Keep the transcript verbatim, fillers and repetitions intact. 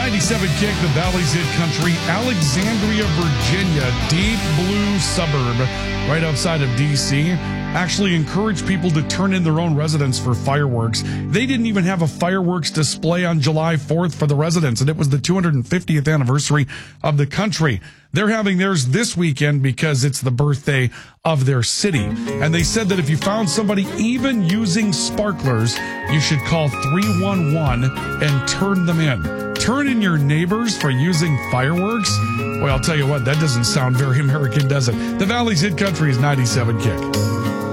ninety-seven Kick, the Valley's Hit Country, Alexandria, Virginia, deep blue suburb right outside of D C, actually encouraged people to turn in their own residents for fireworks. They didn't even have a fireworks display on July fourth for the residents, and it was the two hundred fiftieth anniversary of the country. They're having theirs this weekend because it's the birthday of their city. And they said that if you found somebody even using sparklers, you should call three one one and turn them in. Turn in your neighbors for using fireworks? Well, I'll tell you what, that doesn't sound very American, does it? The Valley's Hit Country is ninety-seven Kick.